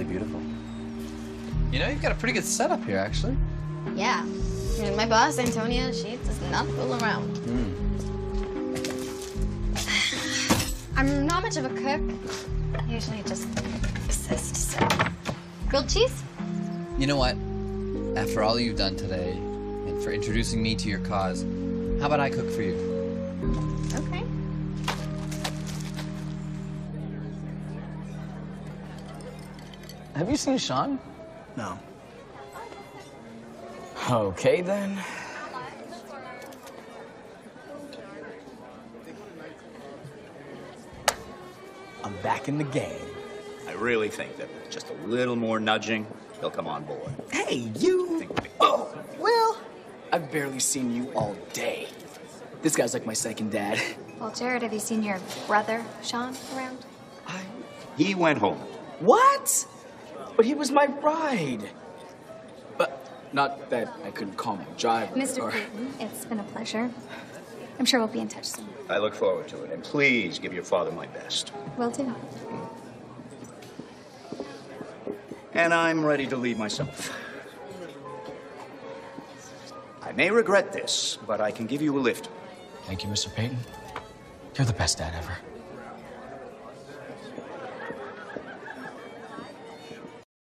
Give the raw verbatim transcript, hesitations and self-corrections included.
beautiful. You know, you've got a pretty good setup here, actually. Yeah. I mean, my boss, Antonia, she does not fool around. Mm. I'm not much of a cook. I usually just assist, so. Grilled cheese? You know what? After all you've done today, and for introducing me to your cause, how about I cook for you? Okay. Have you seen Sean? No. Okay, then. I'm back in the game. I really think that with just a little more nudging, he'll come on board. Hey, you! Think we'll be- Oh, well, I've barely seen you all day. This guy's like my second dad. Well, Jared, have you seen your brother, Sean, around? I... He went home. What? But he was my ride. But not that I couldn't call him a driver. Mister or- Peyton, it's been a pleasure. I'm sure we'll be in touch soon. I look forward to it, and please give your father my best. Will do. And I'm ready to leave myself. I may regret this, but I can give you a lift. Thank you, Mister Peyton. You're the best dad ever.